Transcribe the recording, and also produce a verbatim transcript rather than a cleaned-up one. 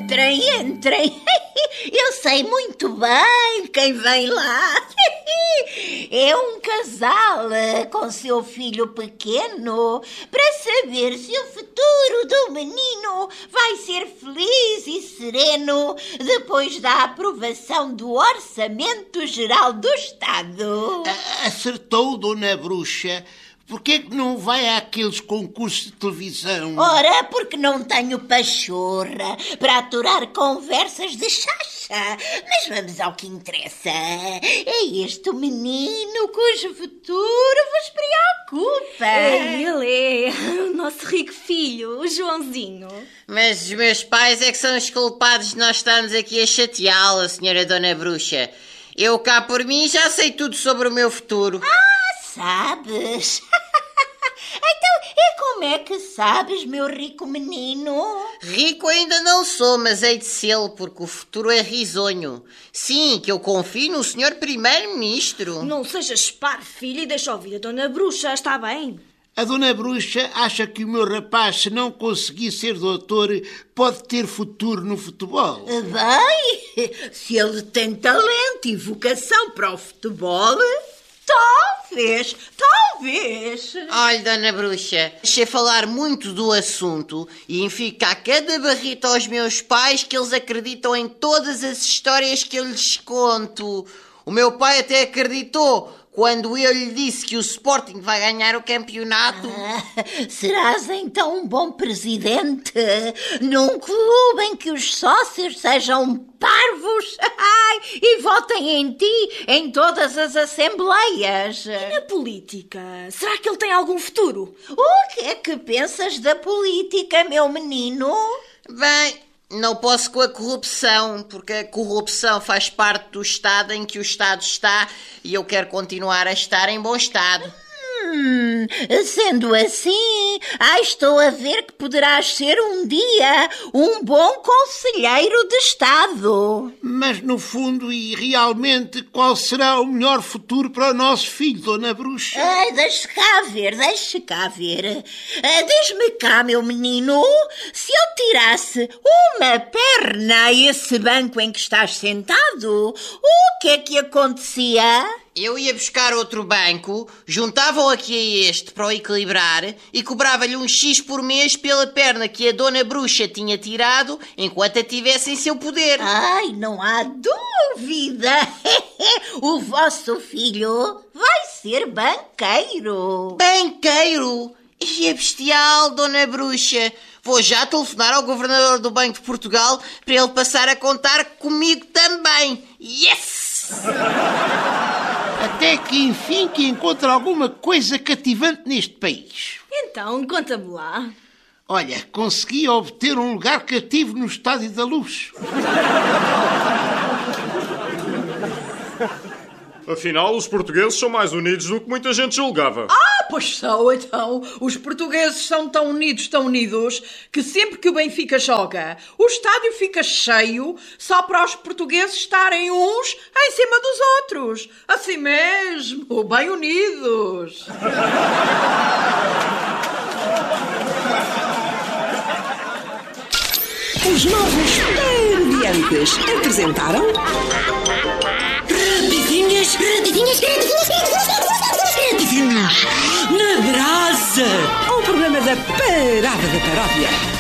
Entrem, entrem. Eu sei muito bem quem vem lá. É um casal com seu filho pequeno para saber se o futuro do menino vai ser feliz e sereno depois da aprovação do Orçamento Geral do Estado. Acertou, Dona Bruxa. Porquê é que não vai àqueles concursos de televisão? Ora, porque não tenho pachorra para aturar conversas de chacha. Mas vamos ao que interessa. É este o menino cujo futuro vos preocupa. É, ele é o nosso rico filho, o Joãozinho. Mas os meus pais é que são os culpados de nós estarmos aqui a chateá-la, senhora Dona Bruxa. Eu cá por mim já sei tudo sobre o meu futuro. Ah, sabes? Então, e como é que sabes, meu rico menino? Rico ainda não sou, mas hei de sê-lo, porque o futuro é risonho. Sim, que eu confio no senhor Primeiro-Ministro. Não sejas par, filho, e deixa ouvir a Dona Bruxa, está bem? A Dona Bruxa acha que o meu rapaz, se não conseguir ser doutor, pode ter futuro no futebol. Bem, se ele tem talento e vocação para o futebol, talvez, talvez. Olha, Dona Bruxa, deixei falar muito do assunto e enfio cá cada barrita aos meus pais que eles acreditam em todas as histórias que eu lhes conto. O meu pai até acreditou quando eu lhe disse que o Sporting vai ganhar o campeonato. Ah, serás então um bom presidente num clube em que os sócios sejam parvos ai, e votem em ti em todas as assembleias. E na política? Será que ele tem algum futuro? O que é que pensas da política, meu menino? Bem, não posso com a corrupção, porque a corrupção faz parte do estado em que o Estado está e eu quero continuar a estar em bom estado. Hum, sendo assim, ah, estou a ver que poderás ser um dia um bom conselheiro de Estado. Mas, no fundo e realmente, qual será o melhor futuro para o nosso filho, Dona Bruxa? Ai, deixe cá ver, deixe cá ver. Ah, diz-me cá, meu menino, se eu tirasse uma perna a esse banco em que estás sentado, o que é que acontecia? Eu ia buscar outro banco, juntava-o aqui a este para o equilibrar e cobrava-lhe um X por mês pela perna que a Dona Bruxa tinha tirado enquanto a tivesse em seu poder. Ai, não há dúvida. O vosso filho vai ser banqueiro. Banqueiro? E é bestial, Dona Bruxa. Vou já telefonar ao governador do Banco de Portugal para ele passar a contar comigo também. Yes! Até que enfim que encontre alguma coisa cativante neste país. Então, conta-me lá. Olha, consegui obter um lugar cativo no Estádio da Luz. Afinal, os portugueses são mais unidos do que muita gente julgava. Ah, pois são, então. Os portugueses são tão unidos, tão unidos, que sempre que o Benfica joga, o estádio fica cheio só para os portugueses estarem uns em cima dos outros. Assim mesmo, bem unidos. Os novos Perdiantes apresentaram... Rapidinhas, rapidinhas, rapidinhas, rapidinhas, na brasa. Um programa da Parada da Paródia.